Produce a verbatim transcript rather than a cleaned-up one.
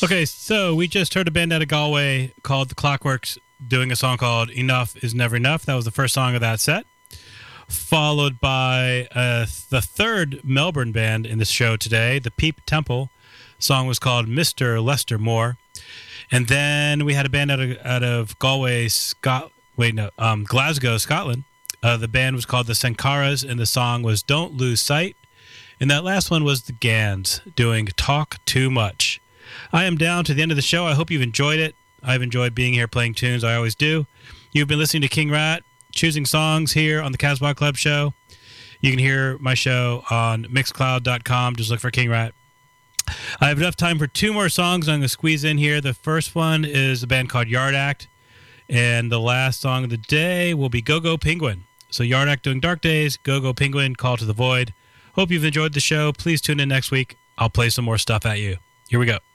Okay, so we just heard a band out of Galway called The Clockworks doing a song called Enough Is Never Enough. That was the first song of that set. Followed by uh, the third Melbourne band in this show today, the Peep Temple. The song was called Mister Lester Moore. And then we had a band out of, out of Galway, Scot. Wait, no, um, Glasgow, Scotland. Uh, the band was called the Sankaras, and the song was Don't Lose Sight. And that last one was the Gans doing Talk Too Much. I am down to the end of the show. I hope you've enjoyed it. I've enjoyed being here playing tunes. I always do. You've been listening to King Rat, choosing songs here on the Casbah Club show. You can hear my show on mixcloud dot com. Just look for King Rat. I have enough time for two more songs I'm going to squeeze in here. The first one is a band called Yard Act. And the last song of the day will be Go Go Penguin. So Yard Act doing Dark Days, Go Go Penguin, Call to the Void. Hope you've enjoyed the show. Please tune in next week. I'll play some more stuff at you. Here we go.